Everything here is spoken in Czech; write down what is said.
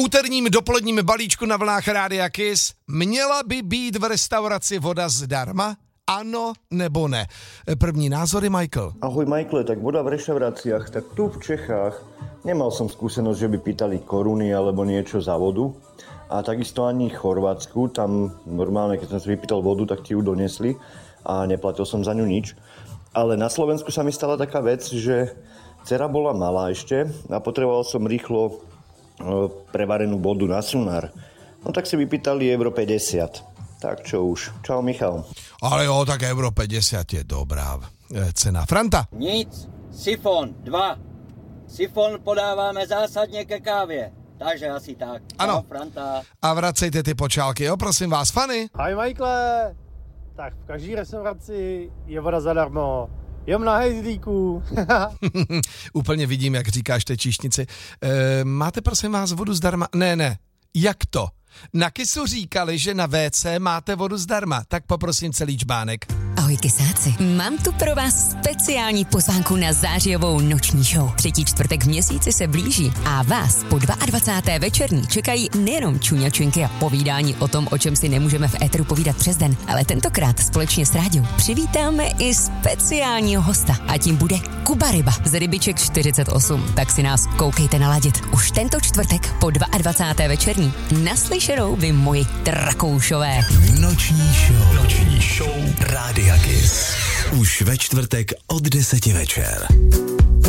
úterním dopoledním balíčku na vlnách Rádia Kiss. Měla by být v restauraci voda zdarma? Ano nebo ne? První názory, Michael. Ahoj Michael, tak voda v reštauráciách, tak tu v Čechách nemal som skúsenosť, že by pýtali koruny alebo niečo za vodu. A takisto ani v Chorvátsku, tam normálne, keď som si vypýtal vodu, tak ti ju donesli a neplatil som za ňu nič. Ale na Slovensku sa mi stala taká vec, že dcera bola malá ešte a potreboval som rýchlo prevarenú vodu na sunár. No tak si vypýtali euro 50. Tak čo už. Čau Michal. Ale jo, tak euro 50 je dobrá cena. Franta? Nic. Sifon 2. Sifon podáváme zásadně ke kávě. Takže asi tak. Ano. No, Franta. A vracejte ty počálky, jo, prosím vás. Fanny? Ahoj Michaele. Tak v každé restauraci je voda zadarmo. Jem na hejzlíku. Úplně vidím, jak říkáš té číšnici. Máte prosím vás vodu zdarma? Ne. Jak to? Na Kisu říkali, že na WC máte vodu zdarma, tak poprosím celý čbánek. Ahoj Kisáci, mám tu pro vás speciální pozvánku na zářijovou noční show. 3. čtvrtek v měsíci se blíží a vás po 22. večerní čekají nejenom čuňačinky a povídání o tom, o čem si nemůžeme v éteru povídat přes den, ale tentokrát společně s Rádiou přivítáme i speciálního hosta a tím bude Kuba Ryba z Rybiček 48. Tak si nás koukejte naladit. Už tento čtvrtek po 22. večerní. Naslyšenou vy moji Drakoušové. Noční show Rádia Kiss. Už ve čtvrtek od 10 večer.